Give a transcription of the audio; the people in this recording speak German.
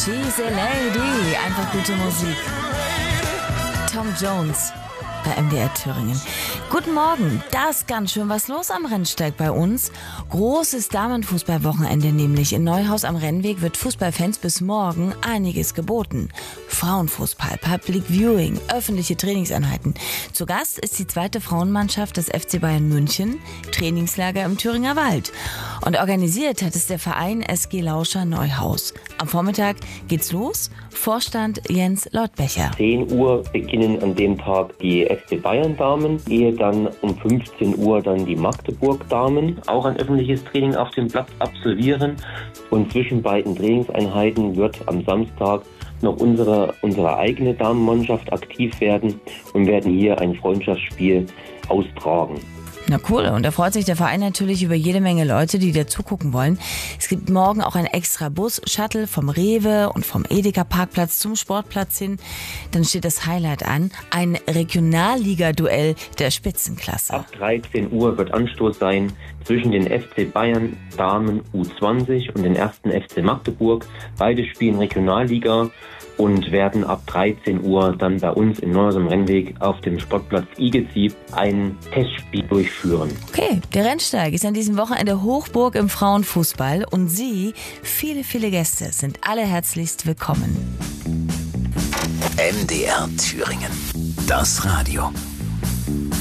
She's a Lady. Einfach gute Musik. Tom Jones bei MDR Thüringen. Guten Morgen. Da ist ganz schön was los am Rennsteig bei uns. Großes Damenfußballwochenende nämlich. In Neuhaus am Rennweg wird Fußballfans bis morgen einiges geboten. Frauenfußball, Public Viewing, öffentliche Trainingseinheiten. Zu Gast ist die zweite Frauenmannschaft des FC Bayern München. Trainingslager im Thüringer Wald. Und organisiert hat es der Verein SG Lauscher Neuhaus. Am Vormittag geht's los. Vorstand Jens Lotbecher. 10 Uhr beginnen an dem Tag die FC Bayern Damen, ehe dann um 15 Uhr dann die Magdeburg Damen auch ein öffentliches Training auf dem Platz absolvieren. Und zwischen beiden Trainingseinheiten wird am Samstag noch unsere eigene Damenmannschaft aktiv werden und werden hier ein Freundschaftsspiel austragen. Na cool, und da freut sich der Verein natürlich über jede Menge Leute, die da zugucken wollen. Es gibt morgen auch ein extra Bus-Shuttle vom Rewe und vom Edeka-Parkplatz zum Sportplatz hin. Dann steht das Highlight an, ein Regionalliga-Duell der Spitzenklasse. Ab 13 Uhr wird Anstoß sein zwischen den FC Bayern Damen U20 und den ersten FC Magdeburg. Beide spielen Regionalliga und werden ab 13 Uhr dann bei uns in Neuhaus am Rennweg auf dem Sportplatz Igezib ein Testspiel durchführen. Okay, der Rennsteig ist an diesem Wochenende Hochburg im Frauenfußball und Sie, viele, viele Gäste, sind alle herzlichst willkommen. MDR Thüringen. Das Radio.